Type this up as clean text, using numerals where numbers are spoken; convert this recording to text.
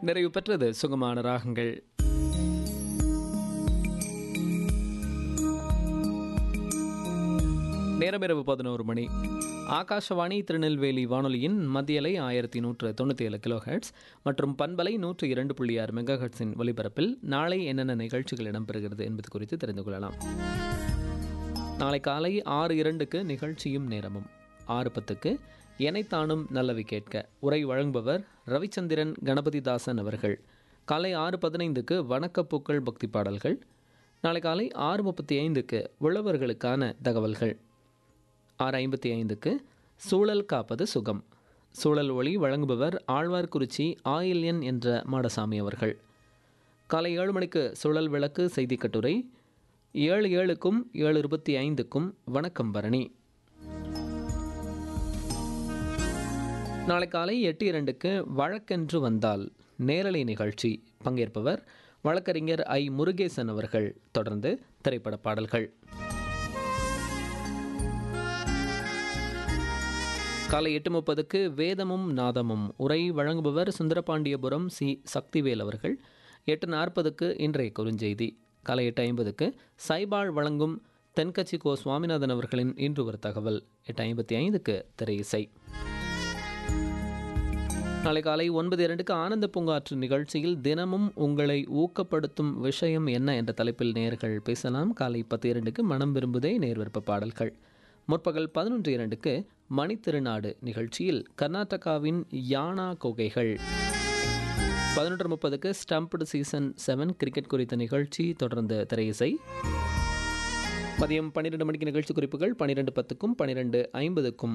நிறைவு பெற்றது சுகமான ராகங்கள். நேரம் இரவு 11 மணி. ஆகாஷவாணி திருநெல்வேலி வானொலியின் மத்தியலை 1197 கிலோஹெர்ட்ஸ் மற்றும் பண்பலை 102.6 மெகாஹெர்ட்ஸின் ஒலிபரப்பில் நாளை என்னென்ன நிகழ்ச்சிகள் இடம்பெறுகிறது என்பது குறித்து தெரிந்து கொள்ளலாம். நாளை காலை 6:02க்கு நிகழ்ச்சியும் நேரமும், 6:10க்கு எனைத்தானும் நல்லவை கேட்க உரை வழங்குபவர் ரவிச்சந்திரன் கணபதிதாசன் அவர்கள். காலை 6:15க்கு வணக்கப்பூக்கள் பக்தி பாடல்கள். நாளை காலை 6:35க்கு உழவர்களுக்கான தகவல்கள். 6:55க்கு சூழல் காப்பது சுகம், சூழல் ஒளி வழங்குபவர் ஆழ்வார்குறிச்சி ஆயில்யன் என்ற மாடசாமி அவர்கள். காலை 7 மணிக்கு சுழல் விளக்கு செய்தி கட்டுரை. 7:07க்கும் 7:25க்கும் வணக்கம் பரணி. நாளை காலை 8:02க்கு வழக்கென்று வந்தால் நேரலை நிகழ்ச்சி. பங்கேற்பவர் வழக்கறிஞர் ஐ. முருகேசன் அவர்கள். தொடர்ந்து திரைப்பட பாடல்கள். காலை 8:30க்கு வேதமும் நாதமும் உரை வழங்குபவர் சுந்தரபாண்டியபுரம் சி. சக்திவேல் அவர்கள். 8:40க்கு இன்றைய குறுஞ்செய்தி. காலை 8:50க்கு சைபால் வழங்கும் தென்கட்சி கோ. சுவாமிநாதன் அவர்களின் இன்று ஒரு தகவல். 8:55க்கு திரை இசை. நாளை காலை 9:02க்கு ஆனந்த பூங்காற்று நிகழ்ச்சியில் தினமும் உங்களை ஊக்கப்படுத்தும் விஷயம் என்ன என்ற தலைப்பில் நேயர்கள் பேசலாம். காலை 10:02க்கு மனம் விரும்புதே நேர்விருப்ப பாடல்கள். முற்பகல் 11:02க்கு மணித்திருநாடு நிகழ்ச்சியில் கர்நாடகாவின் யானா கொகைகள். 11:30க்கு ஸ்டம்ப்டு சீசன் 7 கிரிக்கெட் குறித்த நிகழ்ச்சி. தொடர்ந்து திரையிசை. மதியம் 12 மணிக்கு நிகழ்ச்சி குறிப்புகள். 12:10க்கும் 12:50க்கும்